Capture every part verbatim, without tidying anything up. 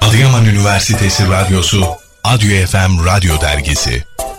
Adıyaman Üniversitesi Radyosu, Adyo F M Radyo Dergisi.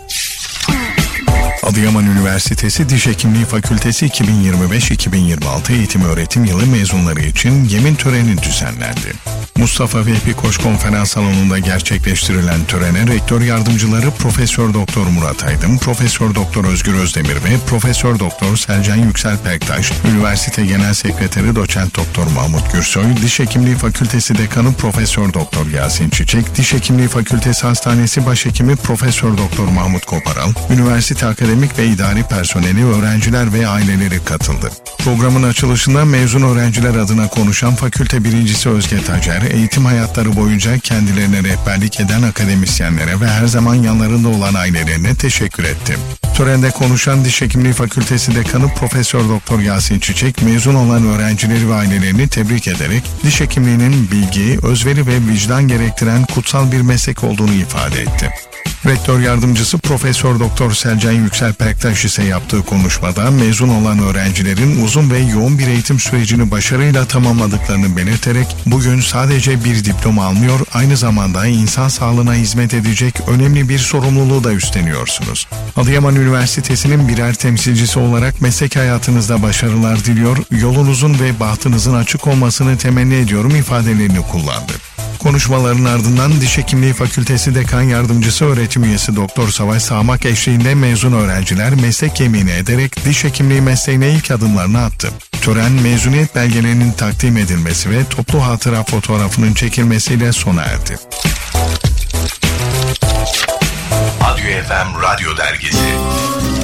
Adıyaman Üniversitesi Diş Hekimliği Fakültesi iki bin yirmi beş iki bin yirmi altı eğitim öğretim yılı mezunları için yemin töreni düzenlendi. Mustafa Vehbi Koç Konferans Salonu'nda gerçekleştirilen törene rektör yardımcıları Profesör Doktor Murat Aydın, Profesör Doktor Özgür Özdemir ve Profesör Doktor Selcan Yüksel Pektaş, Üniversite Genel Sekreteri Doçent Doktor Mahmut Gürsoy, Diş Hekimliği Fakültesi Dekanı Profesör Doktor Yasin Çiçek, Diş Hekimliği Fakültesi Hastanesi Başhekimi Profesör Doktor Mahmut Koparal, Üniversite Akademik ve idari personeli, öğrenciler ve aileleri katıldı. Programın açılışında mezun öğrenciler adına konuşan fakülte birincisi Özge Tacer, eğitim hayatları boyunca kendilerine rehberlik eden akademisyenlere ve her zaman yanlarında olan ailelerine teşekkür etti. Törende konuşan Diş Hekimliği Fakültesi Dekanı Profesör Doktor Yasin Çiçek, mezun olan öğrencileri ve ailelerini tebrik ederek diş hekimliğinin bilgi, özveri ve vicdan gerektiren kutsal bir meslek olduğunu ifade etti. Rektör yardımcısı Profesör Doktor Selcan Yüksel Pektaş ise yaptığı konuşmada mezun olan öğrencilerin uzun ve yoğun bir eğitim sürecini başarıyla tamamladıklarını belirterek bugün sadece bir diploma almıyor, aynı zamanda insan sağlığına hizmet edecek önemli bir sorumluluğu da üstleniyorsunuz. Adıyaman Üniversitesi'nin birer temsilcisi olarak meslek hayatınızda başarılar diliyor, yolunuzun ve bahtınızın açık olmasını temenni ediyorum ifadelerini kullandı. Konuşmaların ardından Diş Hekimliği Fakültesi Dekan Yardımcısı Öğretim Üyesi Doktor Savaş Sağmak eşliğinde mezun öğrenciler meslek yemini ederek diş hekimliği mesleğine ilk adımlarını attı. Tören, mezuniyet belgelerinin takdim edilmesi ve toplu hatıra fotoğrafının çekilmesiyle sona erdi. Adyo F M Radyo Dergisi.